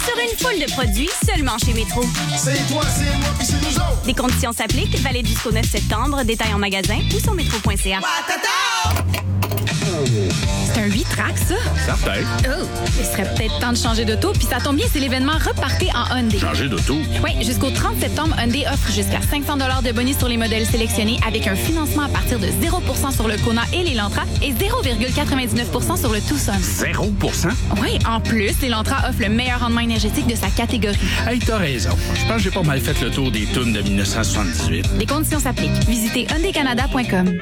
Sur une foule de produits seulement chez Métro. C'est toi, c'est moi, puis c'est nous autres. Des conditions s'appliquent, valide jusqu'au 9 septembre. Détails en magasin ou sur métro.ca. C'est un 8-track, ça? Certain. Oh, il serait peut-être temps de changer d'auto. Puis ça tombe bien, c'est l'événement Repartez en Hyundai. Changer d'auto? Oui, jusqu'au 30 septembre, Hyundai offre jusqu'à 500 $ de bonus sur les modèles sélectionnés avec un financement à partir de 0% sur le Kona et l'Elantra et 0,99% sur le Tucson. 0%? Oui, en plus, l'Elantra offre le meilleur rendement énergétique de sa catégorie. Hey, t'as raison. Je pense que j'ai pas mal fait le tour des tunes de 1978. Les conditions s'appliquent. Visitez hyundaicanada.com.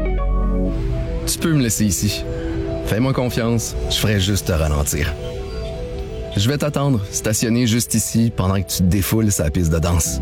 Tu peux me laisser ici. Fais-moi confiance, je ferai juste te ralentir. Je vais t'attendre, stationné juste ici, pendant que tu te défoules sa piste de danse.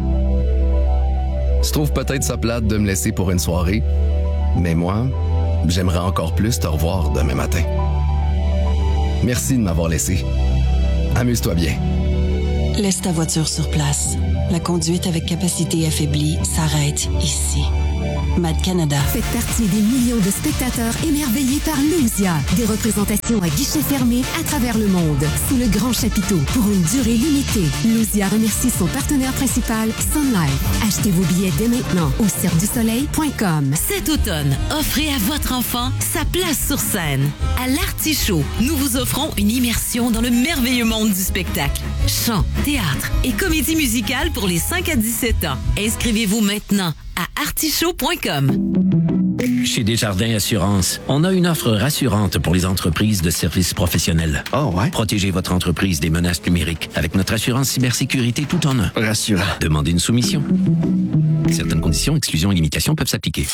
Tu trouves peut-être ça plate de me laisser pour une soirée, mais moi, j'aimerais encore plus te revoir demain matin. Merci de m'avoir laissé. Amuse-toi bien. Laisse ta voiture sur place. La conduite avec capacité affaiblie s'arrête ici. Mad Canada. Faites partie des millions de spectateurs émerveillés par Lucia. Des représentations à guichets fermés à travers le monde. Sous le grand chapiteau, pour une durée limitée. Lucia remercie son partenaire principal, Sun Life. Achetez vos billets dès maintenant au cirquedusoleil.com. Cet automne, offrez à votre enfant sa place sur scène. À l'Artichaut, nous vous offrons une immersion dans le merveilleux monde du spectacle. Chant, théâtre et comédie musicale pour les 5 à 17 ans. Inscrivez-vous maintenant à artichaut.com. Chez Desjardins Assurance, on a une offre rassurante pour les entreprises de services professionnels. Oh ouais? Protégez votre entreprise des menaces numériques avec notre assurance cybersécurité tout en un. Rassurant. Demandez une soumission. Certaines conditions, exclusions et limitations peuvent s'appliquer.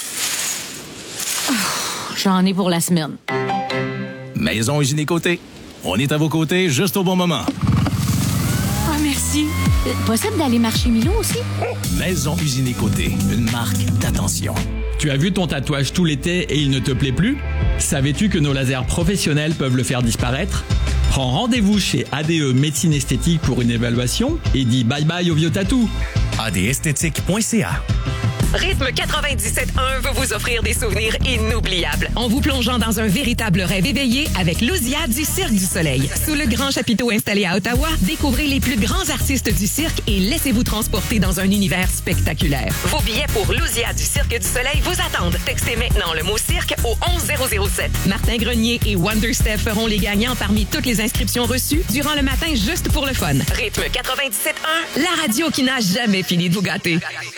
Oh, j'en ai pour la semaine. Maison Usine Côté. On est à vos côtés juste au bon moment. Ah, merci. Possible d'aller marcher Milo aussi? Maison Usine Côté, une marque d'attention. Tu as vu ton tatouage tout l'été et il ne te plaît plus? Savais-tu que nos lasers professionnels peuvent le faire disparaître? Prends rendez-vous chez ADE Médecine Esthétique pour une évaluation et dis bye-bye au vieux tatou. adesthétique.ca. Rythme 97.1 veut vous offrir des souvenirs inoubliables en vous plongeant dans un véritable rêve éveillé avec Lousia du Cirque du Soleil. Sous le grand chapiteau installé à Ottawa, découvrez les plus grands artistes du cirque et laissez-vous transporter dans un univers spectaculaire. Vos billets pour Lousia du Cirque du Soleil vous attendent. Textez maintenant le mot cirque au 11007. Martin Grenier et Wonder Steph feront les gagnants parmi toutes les inscriptions reçues durant le matin juste pour le fun. Rythme 97.1, la radio qui n'a jamais fini de vous gâter.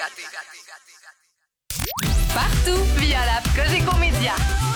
Partout via l'app Cogeco Média.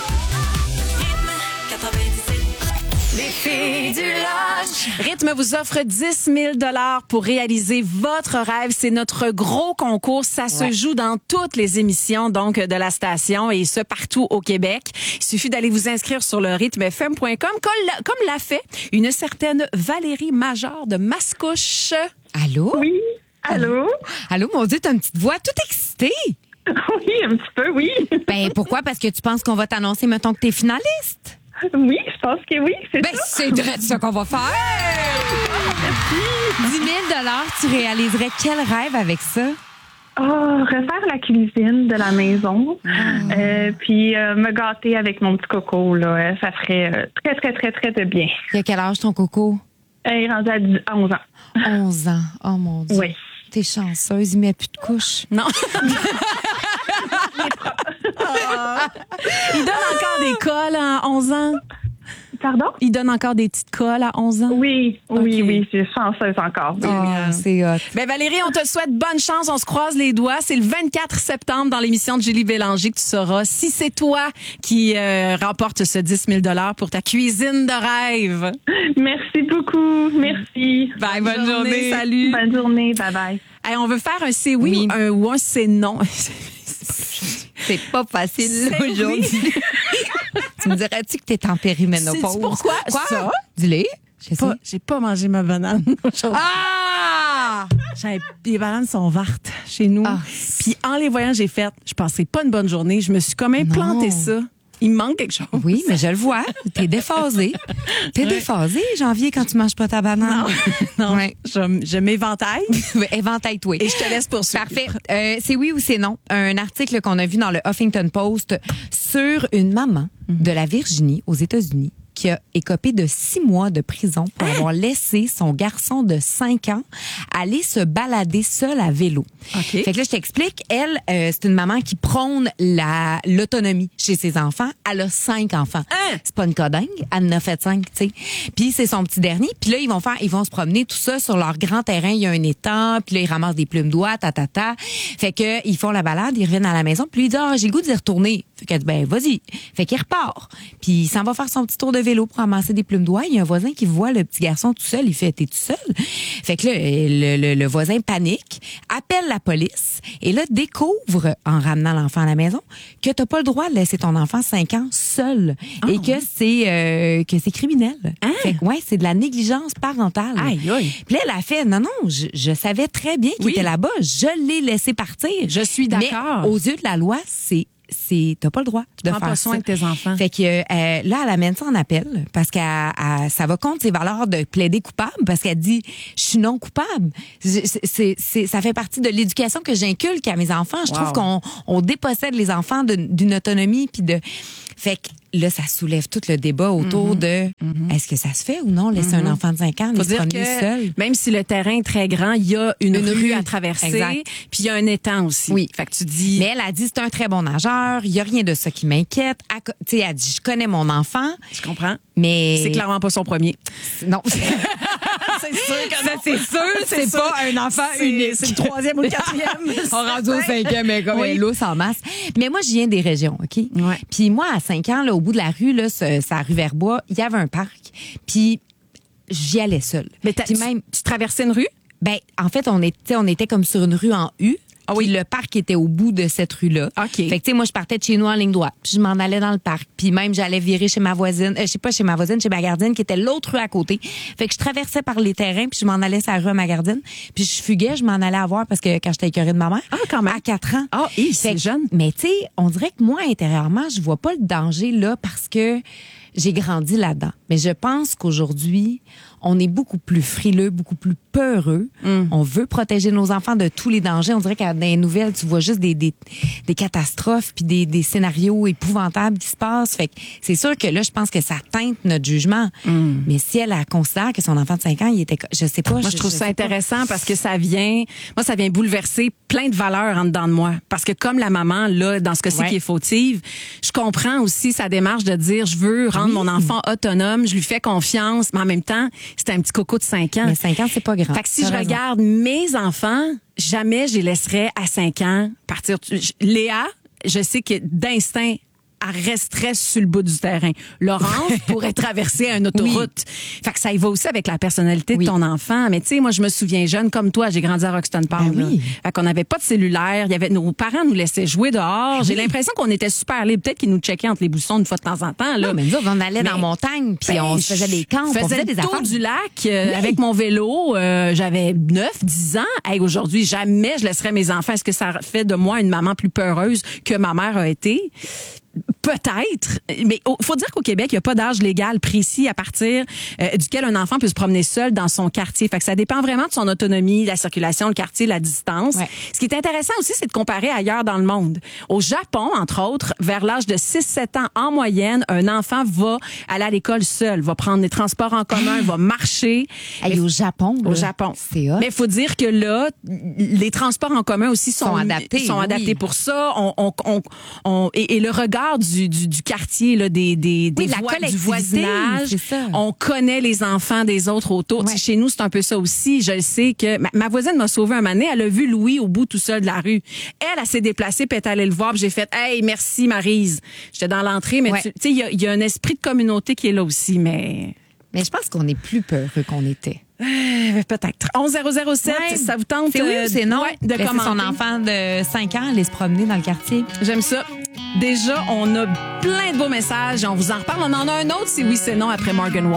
Les filles du lunch. Rythme vous offre 10 000 $ pour réaliser votre rêve. C'est notre gros concours. Ça se joue dans toutes les émissions donc de la station et ce partout au Québec. Il suffit d'aller vous inscrire sur le rythmefm.com comme l'a fait une certaine Valérie Major de Mascouche. Allô? Oui. Allô? Allô, mon Dieu, t'as une petite voix toute excitée. Oui, un petit peu, oui. Ben, pourquoi? Parce que tu penses qu'on va t'annoncer, mettons, que t'es finaliste? Oui, je pense que oui, c'est ça. Ben, c'est direct ça qu'on va faire. Hey! 10 000 $, tu réaliserais quel rêve avec ça? Oh, refaire la cuisine de la maison, puis me gâter avec mon petit coco, là, ça ferait très, très, très, très de bien. Il a quel âge ton coco? Il est rendu à 11 ans. 11 ans, oh mon Dieu. Oui. T'es chanceuse, il met plus de couches. Non. Il donne encore des colles à 11 ans. Pardon? Il donne encore des petites colles à 11 ans. Oui, oui, c'est chanceuse encore. C'est hot. Ben Valérie, on te souhaite bonne chance. On se croise les doigts. C'est le 24 septembre dans l'émission de Julie Bélanger que tu sauras si c'est toi qui remporte ce 10 000 $ pour ta cuisine de rêve. Merci beaucoup. Merci. Bye, bonne journée. Salut. Bonne journée. Bye bye. Hey, on veut faire un c'est oui, ou un c'est non. C'est pas facile aujourd'hui. Oui. Tu me dirais-tu que t'es en périménopause? Sais-tu pourquoi ça? Dis-le. J'ai pas mangé ma banane aujourd'hui. Ah! Les bananes sont vertes chez nous. Ah. Puis en les voyant, j'ai fait, je passais pas une bonne journée. Je me suis quand même planté ça. Il me manque quelque chose. Oui, mais je le vois. T'es déphasé. T'es déphasé, janvier, quand tu manges pas ta banane. Non. Ouais. Je m'éventaille. Éventaille-toi. Et je te laisse poursuivre. Parfait. C'est oui ou c'est non. Un article qu'on a vu dans le Huffington Post sur une maman de la Virginie aux États-Unis qui a écopé de 6 mois de prison pour avoir laissé son garçon de 5 ans aller se balader seul à vélo. Okay. Fait que là, je t'explique. Elle, c'est une maman qui prône l'autonomie chez ses enfants. Elle a 5 enfants. C'est pas une codingue. Elle en a fait 5, tu sais. Puis c'est son petit dernier. Puis là, ils vont se promener tout ça sur leur grand terrain. Il y a un étang. Puis là, ils ramassent des plumes d'oie, Fait que ils font la balade, ils reviennent à la maison. Puis lui, il dit, j'ai le goût d'y retourner. Fait que, ben, vas-y. Fait qu'il repart. Puis il s'en va faire son petit tour de vélo pour ramasser des plumes d'oie. Il y a un voisin qui voit le petit garçon tout seul. Il fait, t'es tout seul? Fait que là, le voisin panique, appelle la police et là, découvre, en ramenant l'enfant à la maison, que t'as pas le droit de laisser ton enfant 5 ans seul et que c'est criminel. Fait que, ouais, c'est de la négligence parentale. Aïe, aïe. Puis là, elle a fait, non, je savais très bien qu'il était là-bas. Je l'ai laissé partir. Je suis d'accord. Mais aux yeux de la loi, t'as pas le droit de faire ça. Prends pas soin de tes enfants. Fait que là, elle amène ça en appel parce que ça va contre ses valeurs de plaider coupable parce qu'elle dit je suis non coupable. Ça fait partie de l'éducation que j'inculque à mes enfants. Je trouve qu'on dépossède les enfants d'une autonomie puis de. Fait que là, ça soulève tout le débat autour de est-ce que ça se fait ou non laisser un enfant de 5 ans se promener seul. Même si le terrain est très grand, il y a une rue à traverser, puis il y a un étang aussi. Oui. Fait que tu dis. Mais elle a dit c'est un très bon nageur, il y a rien de ça qui m'inquiète. Tu sais, elle dit je connais mon enfant. Je comprends. Mais c'est clairement pas son premier. Non. C'est sûr que c'est pas un enfant unique. C'est le 3e ou le 4e. On rendu au 5e, mais comme l'eau sans masse. Mais moi, je viens des régions, OK? Ouais. Puis moi, à 5 ans, là, au bout de la rue, là, c'est à rue Verbois, il y avait un parc. Puis j'y allais seule. Mais tu traversais une rue? Ben, en fait, on était comme sur une rue en U. Ah oui, le parc était au bout de cette rue-là. OK. Fait que, tu sais, moi, je partais de chez nous en ligne droite. Puis je m'en allais dans le parc. Puis même, j'allais virer chez ma voisine. Chez ma gardienne, qui était l'autre rue à côté. Fait que je traversais par les terrains, puis je m'en allais sur la rue à ma gardienne. Puis je fuguais, je m'en allais à voir parce que quand j'étais écœurée de ma mère. Ah, quand même. À 4 ans. Ah, c'est jeune. Mais tu sais, on dirait que moi, intérieurement, je vois pas le danger là parce que j'ai grandi là-dedans. Mais je pense qu'aujourd'hui, on est beaucoup plus frileux, beaucoup plus peureux. On veut protéger nos enfants de tous les dangers. On dirait qu'à dans les nouvelles, tu vois juste des catastrophes puis des scénarios épouvantables qui se passent. Fait que c'est sûr que là, je pense que ça teinte notre jugement. Mais si elle considère que son enfant de 5 ans, il était, je sais pas. Moi, je trouve ça intéressant parce que ça vient bouleverser plein de valeurs en dedans de moi. Parce que comme la maman, là, dans ce cas-ci qui est fautive, je comprends aussi sa démarche de dire, je veux rendre mon enfant autonome, je lui fais confiance, mais en même temps, c'est un petit coco de 5 ans. Mais 5 ans, c'est pas grand. Fait que si je regarde mes enfants, jamais je les laisserais à 5 ans partir. Léa, je sais que d'instinct, elle resterait sur le bout du terrain. Laurence pourrait traverser une autoroute. Fait que ça y va aussi avec la personnalité de ton enfant. Mais tu sais, moi, je me souviens jeune comme toi, j'ai grandi à Roxton Park. Fait qu'on n'avait pas de cellulaire. Nos parents nous laissaient jouer dehors. J'ai l'impression qu'on était super libres. Peut-être qu'ils nous checkaient entre les boussons une fois de temps en temps. Là. Non, mais nous, on allait dans la montagne, puis on se faisait des camps. On faisait des tours du lac avec mon vélo. J'avais 9, 10 ans. Hey, aujourd'hui, jamais je laisserais mes enfants. Est-ce que ça fait de moi une maman plus peureuse que ma mère a été? Peut-être, mais faut dire qu'au Québec, il n'y a pas d'âge légal précis à partir duquel un enfant peut se promener seul dans son quartier. Fait que ça dépend vraiment de son autonomie, la circulation, le quartier, la distance. Ouais. Ce qui est intéressant aussi, c'est de comparer ailleurs dans le monde. Au Japon, entre autres, vers l'âge de 6-7 ans en moyenne, un enfant va aller à l'école seul, va prendre les transports en commun, va marcher. Hey, au Japon, là, au Japon. C'est hot. Mais il faut dire que là, les transports en commun aussi sont adaptés pour ça. Et le regard du quartier, là, du voisinage. On connaît les enfants des autres autour. Ouais. Chez nous, c'est un peu ça aussi. Je le sais que ma voisine m'a sauvé un moment donné. Elle a vu Louis au bout tout seul de la rue. Elle s'est déplacée, puis elle est allée le voir. Puis j'ai fait, hey, merci Maryse. J'étais dans l'entrée, mais tu sais, il y a un esprit de communauté qui est là aussi, mais je pense qu'on est plus peureux qu'on était. Peut-être. 11007, ça vous tente? C'est oui ou c'est non? De commenter. Son enfant de 5 ans aller se promener dans le quartier. J'aime ça. Déjà, on a plein de beaux messages. On vous en reparle. On en a un autre, c'est oui, c'est non, après Morgan Wallen.